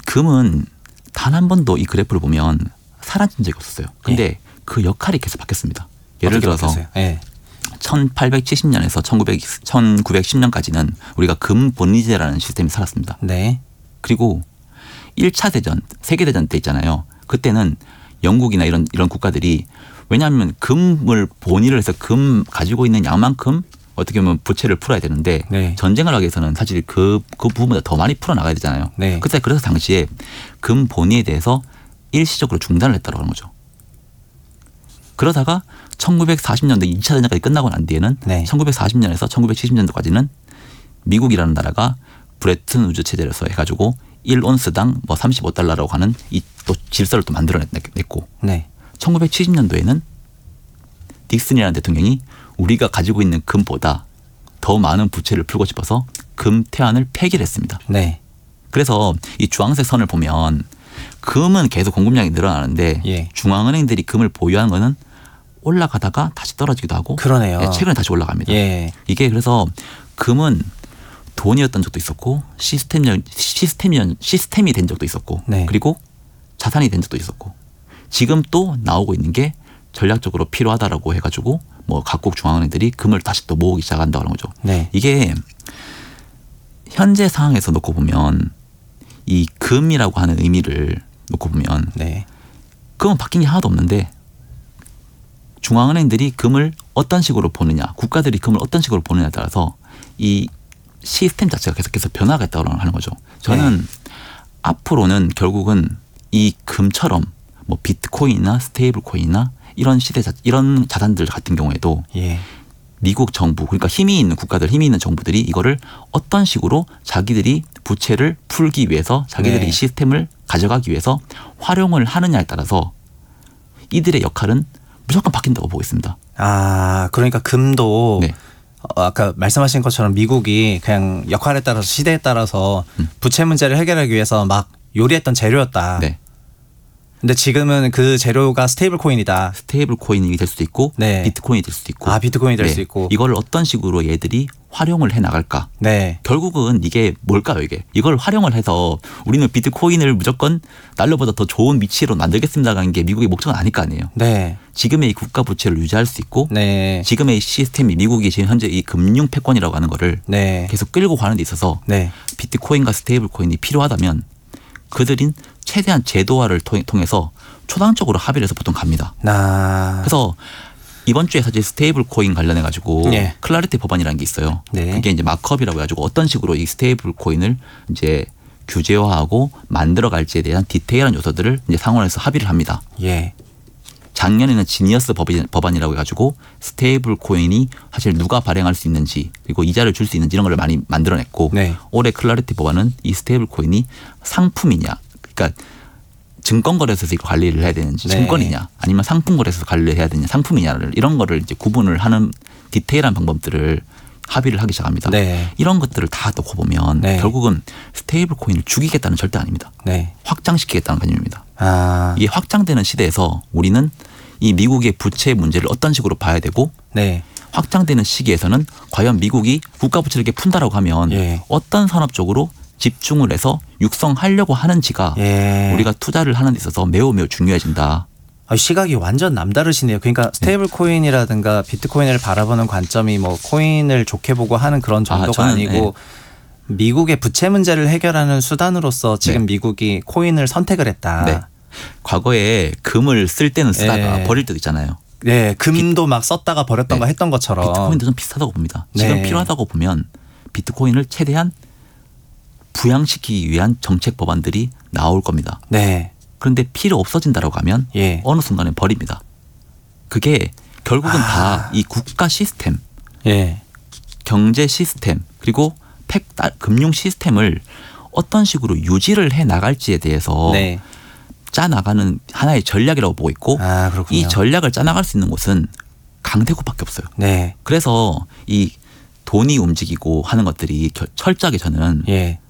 금은 단 한 번도 이 그래프를 보면 사라진 적이 없었어요. 근데 예. 그 역할이 계속 바뀌었습니다. 예를 들어서 예. 1870년에서 1910년까지는 우리가 금 본위제라는 시스템이 살았습니다. 네. 그리고 1차 대전, 세계대전 때 있잖아요. 그때는 영국이나 이런 국가들이 왜냐하면 금을 본위를 해서 금 가지고 있는 양만큼 어떻게 보면 부채를 풀어야 되는데 네. 전쟁을 하기 위해서는 사실 그 부분보다 더 많이 풀어나가야 되잖아요. 네. 그래서 당시에 금 본위에 대해서 일시적으로 중단을 했다고 하는 거죠. 그러다가 1940년대 2차 대전까지 끝나고 난 뒤에는 네. 1940년에서 1970년도까지는 미국이라는 나라가 브레튼 우즈 체제에서 해가지고 1온스당 뭐 $35라고 하는 이 또 질서를 또 만들어냈고 네. 1970년도에는 닉슨이라는 대통령이 우리가 가지고 있는 금보다 더 많은 부채를 풀고 싶어서 금 태환을 폐기를 했습니다. 네. 그래서 이 주황색 선을 보면 금은 계속 공급량이 늘어나는데 예. 중앙은행들이 금을 보유하는 거는 올라가다가 다시 떨어지기도 하고 그러네요. 네, 최근에 다시 올라갑니다. 예. 이게 그래서 금은 돈이었던 적도 있었고 시스템이 된 적도 있었고 네. 그리고 자산이 된 적도 있었고 지금 또 나오고 있는 게 전략적으로 필요하다라고 해가지고 뭐 각국 중앙은행들이 금을 다시 또 모으기 시작한다고 하는 거죠. 네. 이게 현재 상황에서 놓고 보면 이 금이라고 하는 의미를 놓고 보면 네. 금은 바뀐 게 하나도 없는데 중앙은행들이 금을 어떤 식으로 보느냐 국가들이 금을 어떤 식으로 보느냐에 따라서 이 시스템 자체가 계속해서 변화가 있다고 하는 거죠. 저는 앞으로는 결국은 이 금처럼 뭐 비트코인이나 스테이블 코인이나 이런 이런 자산들 같은 경우에도 예. 미국 정부 그러니까 힘이 있는 국가들 힘이 있는 정부들이 이거를 어떤 식으로 자기들이 부채를 풀기 위해서 자기들이 네. 이 시스템을 가져가기 위해서 활용을 하느냐에 따라서 이들의 역할은 무조건 바뀐다고 보고 있습니다. 아, 그러니까 금도 네. 아까 말씀하신 것처럼 미국이 그냥 역할에 따라서 시대에 따라서 부채 문제를 해결하기 위해서 막 요리했던 재료였다. 네. 근데 지금은 그 재료가 스테이블 코인이다. 스테이블 코인이 될 수도 있고 네. 비트코인이 될 수도 있고 비트코인이 될 수 있고. 이걸 어떤 식으로 얘들이 활용을 해 나갈까? 네. 결국은 이게 뭘까요, 이게? 이걸 활용을 해서 우리는 비트코인을 무조건 달러보다 더 좋은 위치로 만들겠습니다라는 게 미국의 목적은 아닐 거 아니에요. 네. 지금의 이 국가 부채를 유지할 수 있고 네. 지금의 시스템이 미국이 지금 현재 이 금융 패권이라고 하는 거를 네. 계속 끌고 가는 데 있어서 네. 비트코인과 스테이블 코인이 필요하다면 그들인 최대한 제도화를 통해서 초당적으로 합의를 해서 보통 갑니다. 그래서 이번 주에 사실 스테이블 코인 관련해 가지고 네. 클라리티 법안이라는 게 있어요. 네. 그게 이제 마크업이라고 해가지고 어떤 식으로 이 스테이블 코인을 이제 규제화하고 만들어 갈지에 대한 디테일한 요소들을 이제 상원에서 합의를 합니다. 예. 작년에는 지니어스 법안이라고 해가지고 스테이블 코인이 사실 누가 발행할 수 있는지 그리고 이자를 줄 수 있는지 이런 걸 많이 만들어냈고 네. 올해 클라리티 법안은 이 스테이블 코인이 상품이냐 그러니까 증권거래소에서 이거 관리를 해야 되는지 네. 증권이냐 아니면 상품거래소에서 관리를 해야 되냐 상품이냐를 이런 거를 이제 구분을 하는 디테일한 방법들을 합의를 하기 시작합니다. 네. 이런 것들을 다 놓고 보면 네. 결국은 스테이블 코인을 죽이겠다는 절대 아닙니다. 네. 확장시키겠다는 개념입니다. 아. 이게 확장되는 시대에서 우리는 이 미국의 부채 문제를 어떤 식으로 봐야 되고 네. 확장되는 시기에서는 과연 미국이 국가 부채를 이렇게 푼다라고 하면 예. 어떤 산업 쪽으로 집중을 해서 육성하려고 하는지가 예. 우리가 투자를 하는 데 있어서 매우 매우 중요해진다. 시각이 완전 남다르시네요. 그러니까 스테이블 코인이라든가 비트코인을 바라보는 관점이 뭐 코인을 좋게 보고 하는 그런 정도가 저는, 아니고 미국의 부채 문제를 해결하는 수단으로서 지금 미국이 코인을 선택을 했다. 네. 과거에 금을 쓸 때는 쓰다가 버릴 때도 있잖아요. 네, 금도 막 썼다가 버렸던가 했던 것처럼. 비트코인도 좀 비슷하다고 봅니다. 지금 필요하다고 보면 비트코인을 최대한 부양시키기 위한 정책 법안들이 나올 겁니다. 네. 그런데 필요 없어진다라고 하면 어느 순간에 버립니다. 그게 결국은 다 이 국가 시스템, 경제 시스템 그리고 금융 시스템을 어떤 식으로 유지를 해 나갈지에 대해서 짜나가는 하나의 전략이라고 보고 있고 이 전략을 짜나갈 수 있는 곳은 강대국밖에 없어요. 그래서 이 돈이 움직이고 하는 것들이 철저하게 저는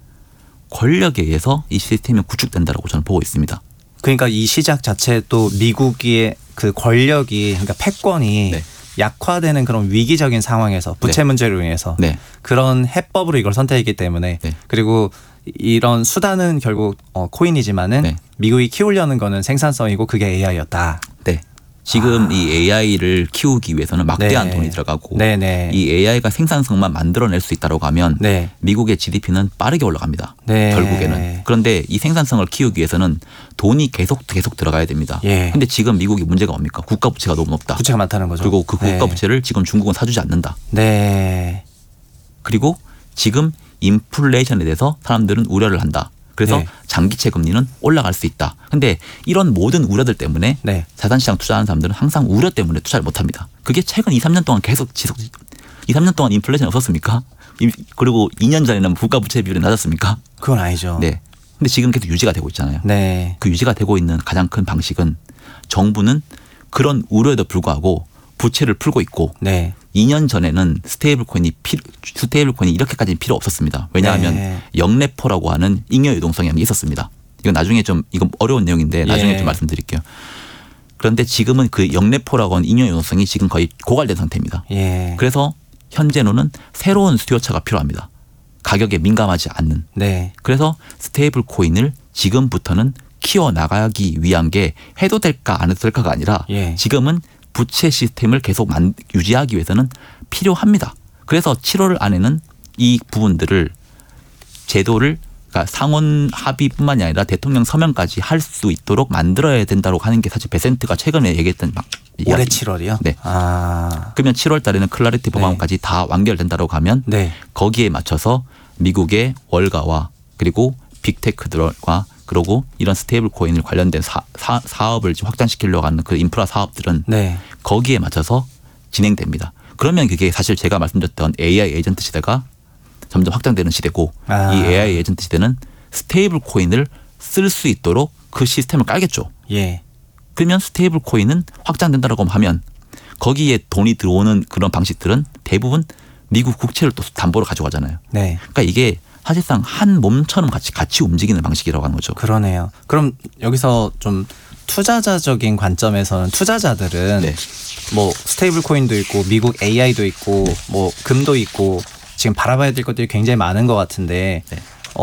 권력에 의해서 이 시스템이 구축된다라고 저는 보고 있습니다. 그러니까 이 시작 자체도 미국의 그 권력이 그러니까 패권이 약화되는 그런 위기적인 상황에서 부채 문제로 인해서 그런 해법으로 이걸 선택했기 때문에 그리고 이런 수단은 결국 코인이지만은 네. 미국이 키우려는 거는 생산성이고 그게 AI였다. 네. 지금 이 AI를 키우기 위해서는 막대한 네. 돈이 들어가고 네네. 이 AI가 생산성만 만들어낼 수 있다고 하면 네. 미국의 GDP는 빠르게 올라갑니다. 네. 결국에는. 그런데 이 생산성을 키우기 위해서는 돈이 계속 들어가야 됩니다. 예. 근데 지금 미국이 문제가 뭡니까? 국가 부채가 너무 높다. 부채가 많다는 거죠. 그리고 그 국가 네. 부채를 지금 중국은 사주지 않는다. 네. 그리고 지금 인플레이션에 대해서 사람들은 우려를 한다. 그래서 네. 장기채 금리는 올라갈 수 있다. 근데 이런 모든 우려들 때문에 네. 자산시장 투자하는 사람들은 항상 우려 때문에 투자를 못합니다. 그게 최근 2, 3년 동안 계속 2, 3년 동안 인플레이션이 없었습니까? 그리고 2년 전에는 국가 부채 비율이 낮았습니까? 그건 아니죠. 네. 근데 지금 계속 유지가 되고 있잖아요. 네. 그 유지가 되고 있는 가장 큰 방식은 정부는 그런 우려에도 불구하고 부채를 풀고 있고 네. 2년 전에는 스테이블 코인이 이렇게까지 필요 없었습니다. 왜냐하면 네. 영래포라고 하는 잉여 유동성이 있었습니다. 이건 나중에 이건 어려운 내용인데 나중에 예. 좀 말씀드릴게요. 그런데 지금은 그 영래포라고 하는 잉여 유동성이 지금 거의 고갈된 상태입니다. 예. 그래서 현재로는 새로운 수요처가 필요합니다. 가격에 민감하지 않는. 네. 그래서 스테이블 코인을 지금부터는 키워나가기 위한 게 해도 될까 안 해도 될까가 아니라 예. 지금은 부채 시스템을 계속 유지하기 위해서는 필요합니다. 그래서 7월 안에는 이 부분들을 제도를 그러니까 상원 합의뿐만이 아니라 대통령 서명까지 할 수 있도록 만들어야 된다고 하는 게 사실 베센트가 최근에 얘기했던 올해 이야기. 7월이요? 네. 아. 그러면 7월 달에는 클라리티 법안까지 다 완결된다고 하면 네. 거기에 맞춰서 미국의 월가와 그리고 빅테크들과 그리고 이런 스테이블 코인을 관련된 사업을 확장시키려고 하는 그 인프라 사업들은 네. 거기에 맞춰서 진행됩니다. 그러면 그게 사실 제가 말씀드렸던 AI 에이전트 시대가 점점 확장되는 시대고 아. 이 AI 에이전트 시대는 스테이블 코인을 쓸 수 있도록 그 시스템을 깔겠죠. 예. 그러면 스테이블 코인은 확장된다고 하면 거기에 돈이 들어오는 그런 방식들은 대부분 미국 국채를 또 담보로 가져가잖아요. 네. 그러니까 이게 사실상 한 몸처럼 같이 움직이는 방식이라고 하는 거죠. 그러네요. 그럼 여기서 좀 투자자적인 관점에서는 투자자들은 네. 뭐 스테이블 코인도 있고 미국 AI도 있고 뭐 금도 있고 지금 바라봐야 될 것들이 굉장히 많은 것 같은데 네.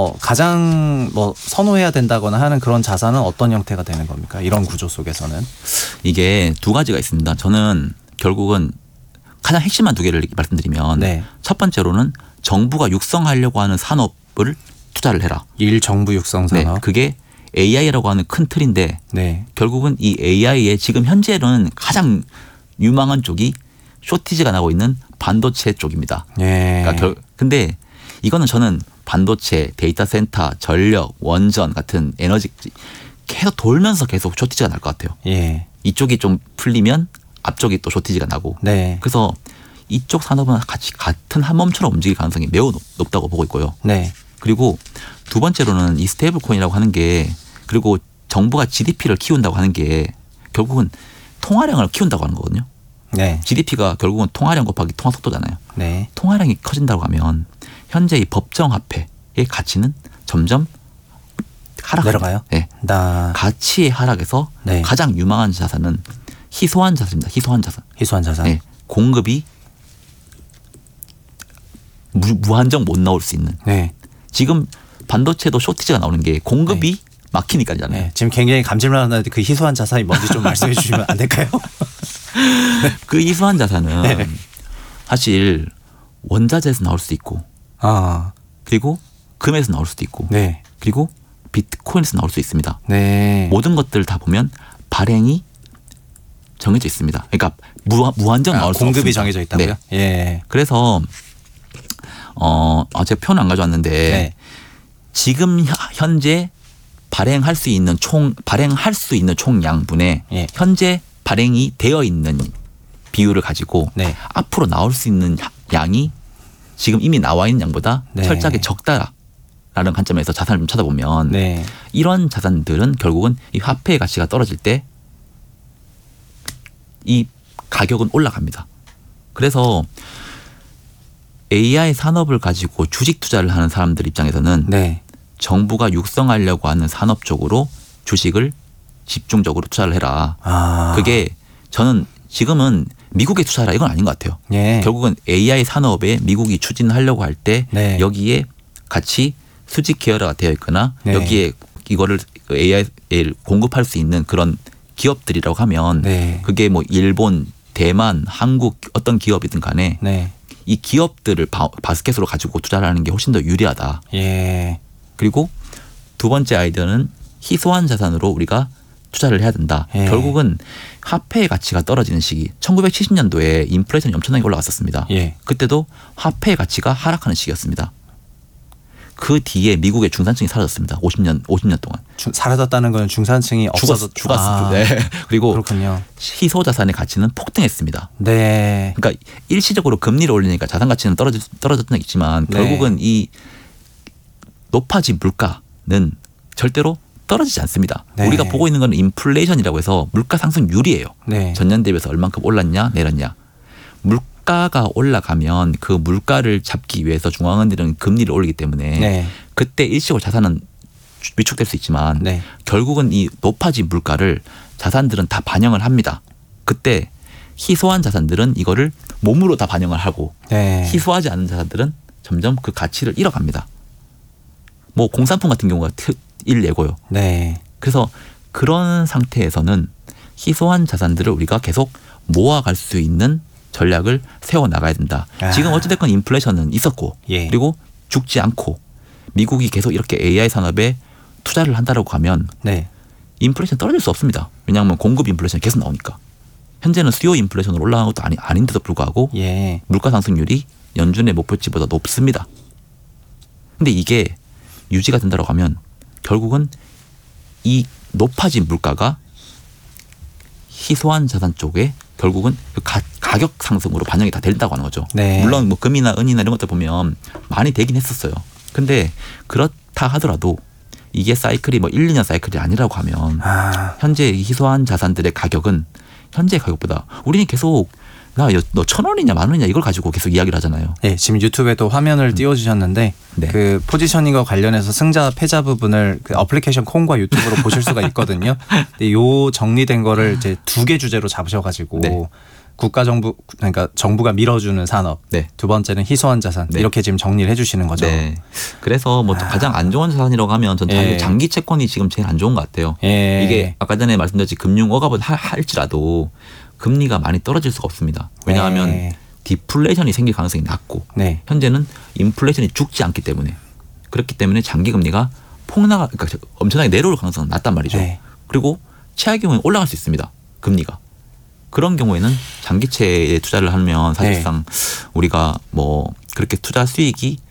가장 뭐 선호해야 된다거나 하는 그런 자산은 어떤 형태가 되는 겁니까? 이런 구조 속에서는. 이게 두 가지가 있습니다. 저는 결국은 가장 핵심만 두 개를 말씀드리면 네. 첫 번째로는 정부가 육성하려고 하는 산업을 투자를 해라. 정부 육성 네, 산업. 그게 AI라고 하는 큰 틀인데 네. 결국은 이 AI의 지금 현재는 가장 유망한 쪽이 쇼티지가 나고 있는 반도체 쪽입니다. 예. 그러니까 근데 이거는 저는 반도체, 데이터 센터, 전력, 원전 같은 에너지 계속 돌면서 계속 쇼티지가 날 것 같아요. 예. 이쪽이 좀 풀리면 앞쪽이 또 쇼티지가 나고. 네. 그래서 이쪽 산업은 같은 한 몸처럼 움직일 가능성이 매우 높다고 보고 있고요. 네. 그리고 두 번째로는 이 스테이블 코인이라고 하는 게 그리고 정부가 GDP를 키운다고 하는 게 결국은 통화량을 키운다고 하는 거거든요. 네. GDP가 결국은 통화량 곱하기 통화 속도잖아요. 네. 통화량이 커진다고 하면 현재 이 법정 화폐의 가치는 점점 내려가요? 네. 가치의 하락에서 네. 가장 유망한 자산은 희소한 자산입니다. 희소한 자산. 희소한 자산. 네. 공급이 무한정 못 나올 수 있는. 네. 지금 반도체도 쇼티지가 나오는 게 공급이 막히니까잖아요. 네. 지금 굉장히 감질만 하는데 그 희소한 자산이 뭔지 좀 말씀해 주시면 안 될까요? 그 희소한 자산은 네. 사실 원자재에서 나올 수도 있고 그리고 금에서 나올 수도 있고 네. 그리고 비트코인에서 나올 수 있습니다. 네. 모든 것들 다 보면 발행이 정해져 있습니다. 그러니까 무한정 나올 수 없습니다. 공급이 정해져 있다고요? 네. 예. 그래서 제가 표는 안 가져왔는데 네. 지금 현재 발행할 수 있는 총량분의 예. 현재 발행이 되어 있는 비율을 가지고 네. 앞으로 나올 수 있는 양이 지금 이미 나와 있는 양보다 네. 철저하게 적다라는 관점에서 자산을 좀 찾아보면 네. 이런 자산들은 결국은 이 화폐의 가치가 떨어질 때 이 가격은 올라갑니다. 그래서 AI 산업을 가지고 주식 투자를 하는 사람들 입장에서는 네. 정부가 육성하려고 하는 산업 쪽으로 주식을 집중적으로 투자를 해라. 그게 저는 지금은 미국에 투자하라 이건 아닌 것 같아요. 예. 결국은 AI 산업에 미국이 추진하려고 할 때 네. 여기에 같이 수직 계열화가 되어 있거나 네. 여기에 이거를 AI를 공급할 수 있는 그런 기업들이라고 하면 네. 그게 뭐 일본, 대만, 한국 어떤 기업이든 간에 네. 이 기업들을 바스켓으로 가지고 투자를 하는 게 훨씬 더 유리하다. 예. 그리고 두 번째 아이디어는 희소한 자산으로 우리가 투자를 해야 된다. 예. 결국은 화폐의 가치가 떨어지는 시기. 1970년도에 인플레이션이 엄청나게 올라갔었습니다. 예. 그때도 화폐의 가치가 하락하는 시기였습니다. 그 뒤에 미국의 중산층이 사라졌습니다. 50년 동안. 사라졌다는 건 중산층이 죽었습니다. 아, 네. 그리고 그렇군요. 희소 자산의 가치는 폭등했습니다. 네. 그러니까 일시적으로 금리를 올리니까 자산 가치는 떨어졌던 게 있지만 네. 결국은 이 높아진 물가는 절대로 떨어지지 않습니다. 네. 우리가 보고 있는 건 인플레이션이라고 해서 물가 상승률이에요. 네. 전년 대비해서 얼만큼 올랐냐 내렸냐. 물가가 올라가면 그 물가를 잡기 위해서 중앙은행들은 금리를 올리기 때문에 네. 그때 일시적으로 자산은 위축될 수 있지만 네. 결국은 이 높아진 물가를 자산들은 다 반영을 합니다. 그때 희소한 자산들은 이거를 몸으로 다 반영을 하고 네. 희소하지 않은 자산들은 점점 그 가치를 잃어갑니다. 뭐 공산품 같은 경우가 일례고요. 네. 그래서 그런 상태에서는 희소한 자산들을 우리가 계속 모아갈 수 있는 전략을 세워나가야 된다. 아. 지금 어찌됐건 인플레이션은 있었고 예. 그리고 죽지 않고 미국이 계속 이렇게 AI 산업에 투자를 한다라고 하면 네. 인플레이션 떨어질 수 없습니다. 왜냐하면 공급 인플레이션이 계속 나오니까. 현재는 수요 인플레이션으로 올라간 것도 아닌데도 불구하고 예. 물가 상승률이 연준의 목표치보다 높습니다. 근데 이게 유지가 된다고 하면 결국은 이 높아진 물가가 희소한 자산 쪽에 결국은 그 가격 상승으로 반영이 다 된다고 하는 거죠. 네. 물론 뭐 금이나 은이나 이런 것들 보면 많이 되긴 했었어요. 근데 그렇다 하더라도 이게 사이클이 뭐 1, 2년 사이클이 아니라고 하면 현재 희소한 자산들의 가격은 현재 가격보다 우리는 계속 너 1,000원이냐 10,000원이냐 이걸 가지고 계속 이야기를 하잖아요. 네, 지금 유튜브에도 화면을 띄워주셨는데 네. 그 포지셔닝과 관련해서 승자 패자 부분을 그 어플리케이션 콩과 유튜브로 보실 수가 있거든요. 근데 요 정리된 거를 이제 2개 주제로 잡으셔가지고 네. 그러니까 정부가 밀어주는 산업, 네. 두 번째는 희소한 자산 네. 이렇게 지금 정리를 해주시는 거죠. 네. 그래서 뭐 가장 안 좋은 자산이라고 하면 전 예. 장기 채권이 지금 제일 안 좋은 것 같아요. 예. 이게 아까 전에 말씀드렸지 금융 억압을 할지라도 금리가 많이 떨어질 수가 없습니다. 왜냐하면 네. 디플레이션이 생길 가능성이 낮고 네. 현재는 인플레이션이 죽지 않기 때문에 그렇기 때문에 장기 금리가 그러니까 엄청나게 내려올 가능성은 낮단 말이죠. 네. 그리고 최악의 경우에는 올라갈 수 있습니다. 금리가. 그런 경우에는 장기채에 투자를 하면 사실상 우리가 뭐 그렇게 투자 수익이